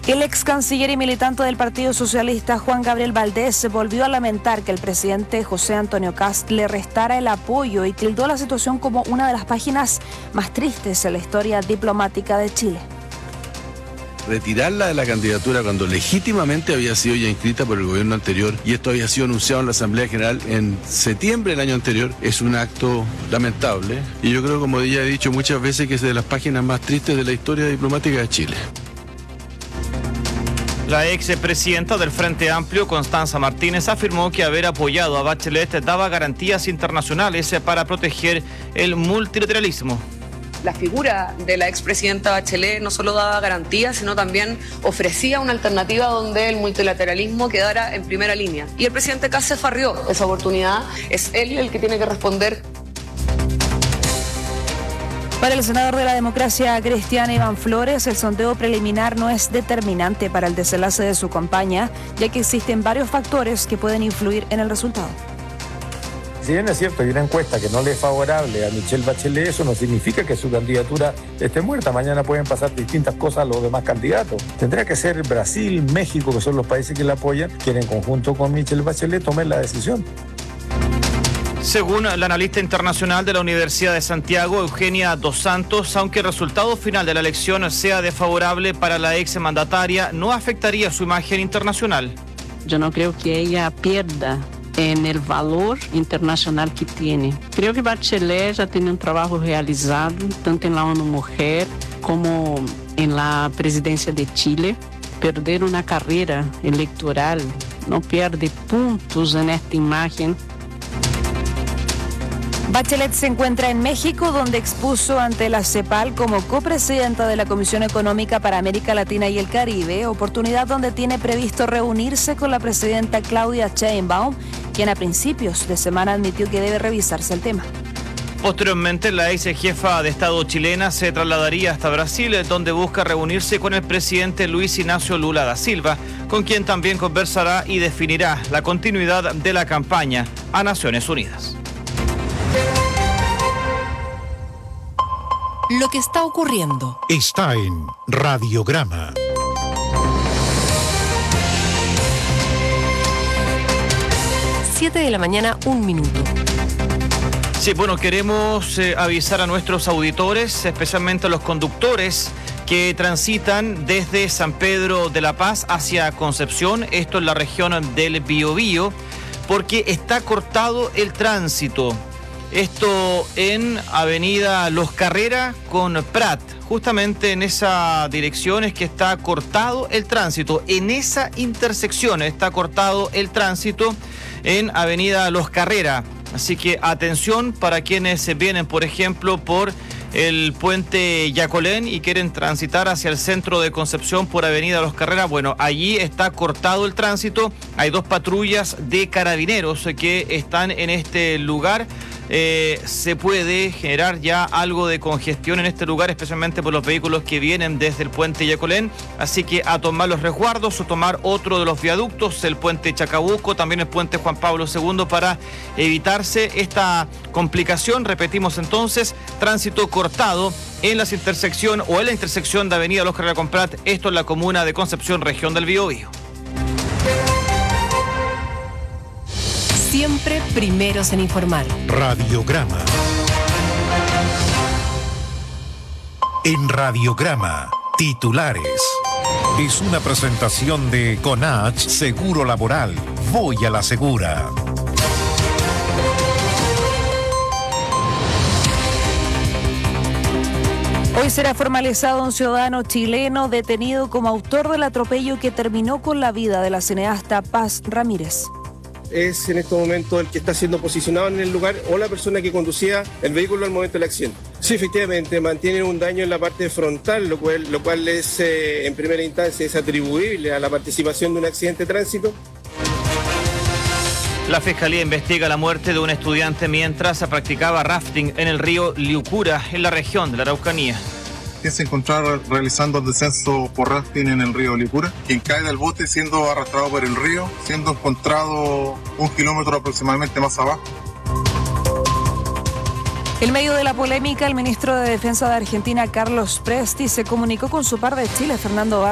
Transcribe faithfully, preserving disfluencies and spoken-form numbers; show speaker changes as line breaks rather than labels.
El ex canciller y militante del Partido Socialista, Juan Gabriel Valdés, volvió a lamentar que el presidente José Antonio Kast le restara el apoyo y tildó la situación como una de las páginas más tristes en la historia diplomática de Chile.
Retirarla de la candidatura cuando legítimamente había sido ya inscrita por el gobierno anterior y esto había sido anunciado en la Asamblea General en septiembre del año anterior es un acto lamentable y yo creo, como ya he dicho muchas veces, que es de las páginas más tristes de la historia diplomática de Chile.
La expresidenta del Frente Amplio, Constanza Martínez, afirmó que haber apoyado a Bachelet daba garantías internacionales para proteger el multilateralismo.
La figura de la expresidenta Bachelet no solo daba garantías, sino también ofrecía una alternativa donde el multilateralismo quedara en primera línea. Y el presidente Kast se farrió esa oportunidad. Es él el que tiene que responder.
Para el senador de la democracia cristiana Iván Flores, el sondeo preliminar no es determinante para el desenlace de su campaña, ya que existen varios factores que pueden influir en el resultado.
Si bien es cierto, hay una encuesta que no le es favorable a Michelle Bachelet, eso no significa que su candidatura esté muerta. Mañana pueden pasar distintas cosas a los demás candidatos. Tendría que ser Brasil, México, que son los países que la apoyan, que en conjunto con Michelle Bachelet tomen la decisión.
Según la analista internacional de la Universidad de Santiago, Eugenia Dos Santos, aunque el resultado final de la elección sea desfavorable para la exmandataria, no afectaría su imagen internacional.
Yo no creo que ella pierda en el valor internacional que tiene. Creo que Bachelet ya tiene un trabajo realizado, tanto en la ONU Mujer como en la presidencia de Chile. Perder una carrera electoral no pierde puntos en esta imagen.
Bachelet se encuentra en México, donde expuso ante la CEPAL como copresidenta de la Comisión Económica para América Latina y el Caribe, oportunidad donde tiene previsto reunirse con la presidenta Claudia Sheinbaum, quien a principios de semana admitió que debe revisarse el tema.
Posteriormente, la ex jefa de Estado chilena se trasladaría hasta Brasil, donde busca reunirse con el presidente Luis Ignacio Lula da Silva, con quien también conversará y definirá la continuidad de la campaña a Naciones Unidas.
Lo que está ocurriendo
está en Radiograma.
siete de la mañana, un minuto.
Sí, bueno, queremos eh, avisar a nuestros auditores, especialmente a los conductores que transitan desde San Pedro de la Paz hacia Concepción, esto en la región del Biobío, porque está cortado el tránsito. Esto en Avenida Los Carrera con Prat. Justamente en esa dirección es que está cortado el tránsito. En esa intersección está cortado el tránsito en Avenida Los Carrera. Así que atención para quienes vienen, por ejemplo, por el puente Yacolén y quieren transitar hacia el centro de Concepción por Avenida Los Carreras. Bueno, allí está cortado el tránsito. Hay dos patrullas de carabineros que están en este lugar. Eh, se puede generar ya algo de congestión en este lugar, especialmente por los vehículos que vienen desde el puente Yacolén, así que a tomar los resguardos o tomar otro de los viaductos, el puente Chacabuco, también el puente Juan Pablo segundo, para evitarse esta complicación. Repetimos entonces, tránsito cortado en la intersección o en la intersección de Avenida Los Carrera con Prat, esto en la comuna de Concepción, región del Biobío.
Siempre primeros en informar.
Radiograma. En Radiograma, titulares. Es una presentación de Conach Seguro Laboral. Voy a la segura.
Hoy será formalizado un ciudadano chileno detenido como autor del atropello que terminó con la vida de la cineasta Paz Ramírez.
Es en este momento el que está siendo posicionado en el lugar o la persona que conducía el vehículo al momento del accidente. Sí, efectivamente, mantiene un daño en la parte frontal, lo cual, lo cual es, eh, en primera instancia es atribuible a la participación de un accidente de tránsito.
La Fiscalía investiga la muerte de un estudiante mientras se practicaba rafting en el río Liucura, en la región de la Araucanía.
Que se encontraba realizando el descenso por rafting en el río Liucura, quien cae del bote siendo arrastrado por el río, siendo encontrado un kilómetro aproximadamente más abajo.
En medio de la polémica, el ministro de Defensa de Argentina, Carlos Presti, se comunicó con su par de Chile, Fernando